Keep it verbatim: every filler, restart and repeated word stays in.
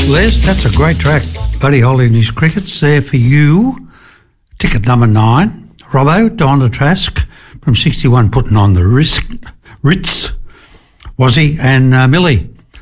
Les, that's a great track. Buddy Holly and his Crickets there for you. Ticket number nine. Robbo, Donna Trask from sixty-one putting on the risk, Ritz, Wazzy and uh, Millie.